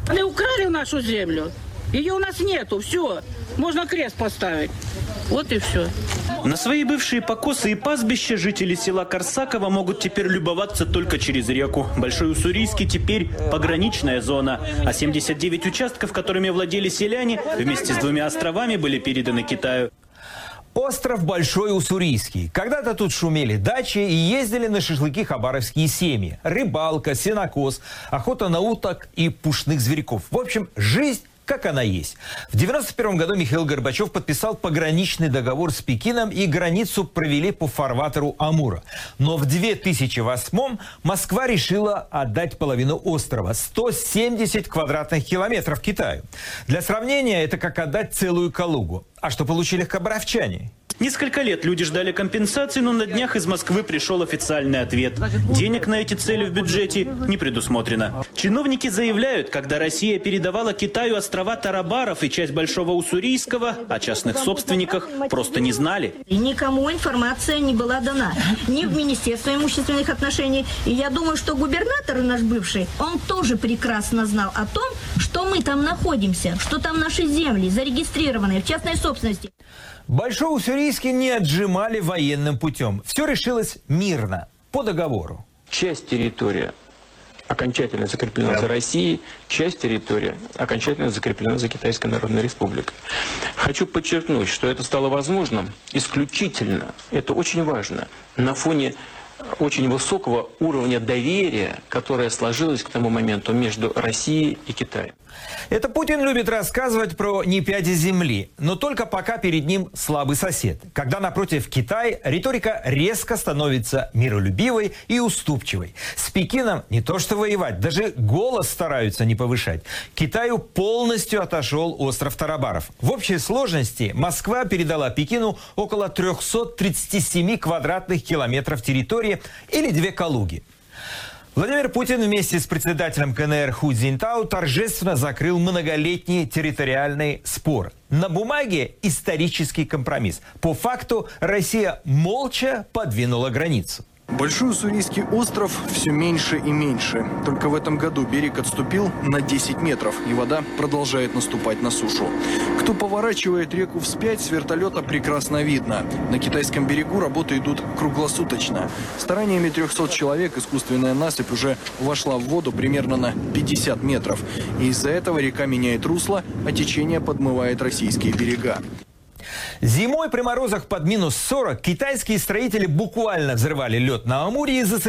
Они украли нашу землю. Ее у нас нету, все. Можно крест поставить. Вот и все. На свои бывшие покосы и пастбища жители села Корсаково могут теперь любоваться только через реку. Большой Уссурийский теперь пограничная зона. А 79 участков, которыми владели селяне, вместе с 2 островами были переданы Китаю. Остров Большой Уссурийский. Когда-то тут шумели дачи и ездили на шашлыки хабаровские семьи. Рыбалка, сенокос, охота на уток и пушных зверьков. В общем, жизнь как она есть. В 1991 году Михаил Горбачев подписал пограничный договор с Пекином, и границу провели по фарватеру Амура. Но в 2008 Москва решила отдать половину острова – 170 квадратных километров Китаю. Для сравнения, это как отдать целую Калугу. А что получили хабаровчане? Несколько лет люди ждали компенсации, но на днях из Москвы пришел официальный ответ. Денег на эти цели в бюджете не предусмотрено. Чиновники заявляют, когда Россия передавала Китаю острова Тарабаров и часть Большого Уссурийского, о частных собственниках просто не знали. И никому информация не была дана. Ни в Министерство имущественных отношений. И я думаю, что губернатор наш бывший, он тоже прекрасно знал о том, что мы там находимся, что там наши земли зарегистрированные в частной собственности. Большой Уссурийский не отжимали военным путем. Все решилось мирно, по договору. Часть территории окончательно закреплена за Россией, часть территории окончательно закреплена за Китайской Народной Республикой. Хочу подчеркнуть, что это стало возможным исключительно, это очень важно, на фоне очень высокого уровня доверия, которое сложилось к тому моменту между Россией и Китаем. Это Путин любит рассказывать про не пяди земли, но только пока перед ним слабый сосед. Когда напротив Китай, риторика резко становится миролюбивой и уступчивой. С Пекином не то что воевать, даже голос стараются не повышать. Китаю полностью отошел остров Тарабаров. В общей сложности Москва передала Пекину около 337 квадратных километров территории или 2 Калуги. Владимир Путин вместе с председателем КНР Ху Цзиньтао торжественно закрыл многолетний территориальный спор. На бумаге исторический компромисс. По факту Россия молча подвинула границу. Большой Уссурийский остров все меньше и меньше. Только в этом году берег отступил на 10 метров, и вода продолжает наступать на сушу. Кто поворачивает реку вспять, с вертолета прекрасно видно. На китайском берегу работы идут круглосуточно. Стараниями 300 человек искусственная насыпь уже вошла в воду примерно на 50 метров. И из-за этого река меняет русло, а течение подмывает российские берега. Зимой при морозах под -40 китайские строители буквально взрывали лед на Амуре и